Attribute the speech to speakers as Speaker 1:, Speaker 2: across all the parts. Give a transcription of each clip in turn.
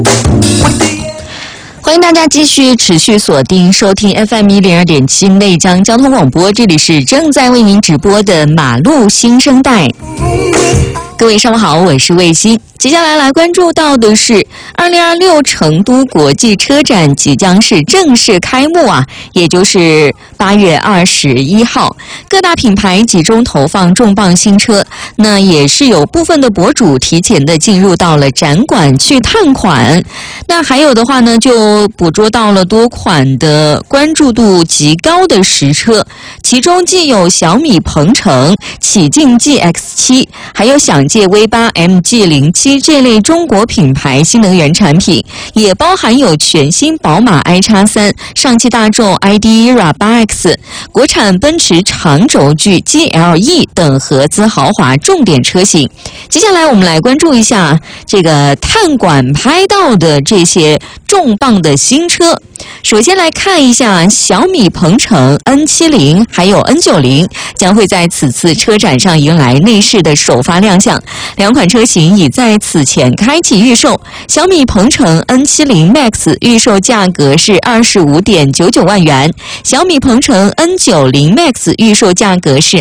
Speaker 1: 欢迎大家继续持续锁定收听 FM102.7 内江交通广播，这里是正在为您直播的马路新生代。各位上午好，我是卫西。接下来关注到的是2026成都国际车展即将是正式开幕啊，也就是8月21号，各大品牌集中投放重磅新车，那也是有部分的博主提前的进入到了展馆去探款，那还有的话呢，就捕捉到了多款的关注度极高的实车，其中既有小米鹏程、启劲 GX7， 还有享界 V8 MG07这类中国品牌新能源产品，也包含有全新宝马 iX3、上汽大众 ID.ERA 8X、国产奔驰长轴距 GLE 等合资豪华重点车型。接下来我们来关注一下这个探馆拍到的这些重磅的新车。首先来看一下小米鹏程 N70 还有 N90 将会在此次车展上迎来内饰的首发亮相，两款车型已在此前开启预售。小米鹏程 N70 Max 预售价格是 25.99 万元，小米鹏程 N90 Max 预售价格是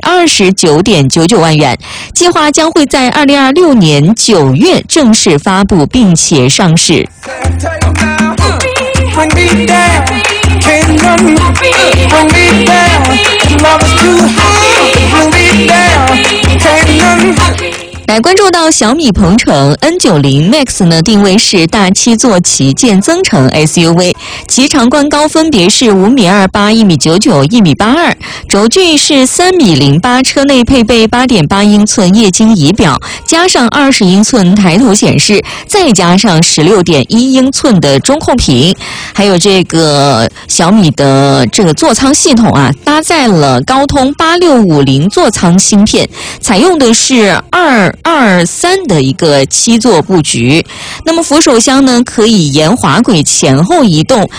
Speaker 1: 29.99 万元，计划将会在2026年9月正式发布并且上市。Bring me down, can't run, bring me down, love is too high, bring me down, can't run。来关注到小米鹏程 N90 Max 呢，定位是大7座旗舰增程 SUV， 其长宽高分别是5.28米、1.99米、1.82米，轴距是3.08米，车内配备 8.8英寸液晶仪表，加上20英寸抬头显示，再加上16.1英寸的中控屏，还有这个小米的这个座舱系统啊，搭载了高通8650座舱芯片，采用的是223的一个7座布局。那么扶手箱呢，可以沿滑轨前后移动，